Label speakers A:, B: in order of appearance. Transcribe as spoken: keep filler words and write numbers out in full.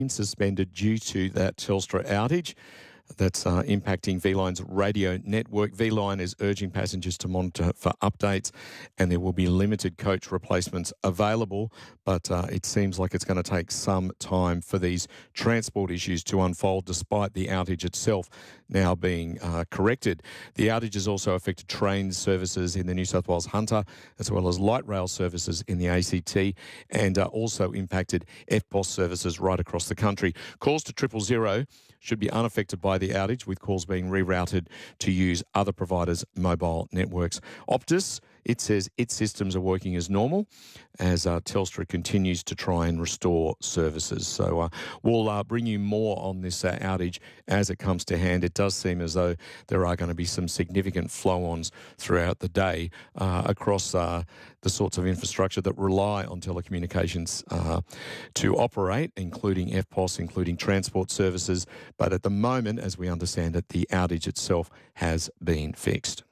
A: suspended due to that Telstra outage. That's uh, impacting V-Line's radio network. V-Line is urging passengers to monitor for updates, and there will be limited coach replacements available, but uh, it seems like it's going to take some time for these transport issues to unfold, despite the outage itself now being uh, corrected. The outage has also affected train services in the New South Wales Hunter, as well as light rail services in the A C T, and uh, also impacted F P O S services right across the country. Calls to triple zero should be unaffected by the outage, with calls being rerouted to use other providers' mobile networks. Optus, it says its systems are working as normal as uh, Telstra continues to try and restore services. So uh, we'll uh, bring you more on this uh, outage as it comes to hand. It does seem as though there are going to be some significant flow-ons throughout the day uh, across uh, the sorts of infrastructure that rely on telecommunications uh, to operate, including F P O S, including transport services. But at the moment, as we understand it, the outage itself has been fixed.